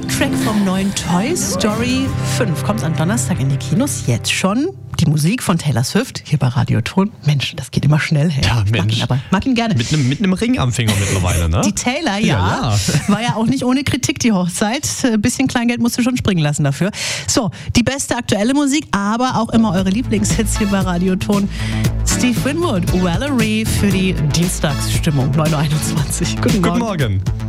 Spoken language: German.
Soundtrack vom neuen Toy Story 5 kommt am Donnerstag in die Kinos. Jetzt schon die Musik von Taylor Swift hier bei Radioton. Mensch, das geht immer schnell her. Ja, Mensch. Mag ihn gerne. Mit einem Ring am Finger mittlerweile, ne? Die Taylor, ja. War ja auch nicht ohne Kritik die Hochzeit. Ein bisschen Kleingeld musst du schon springen lassen dafür. So, die beste aktuelle Musik, aber auch immer eure Lieblingshits hier bei Radioton. Steve Winwood, Valerie für die Dienstagsstimmung, 9.21 Uhr. Guten Morgen.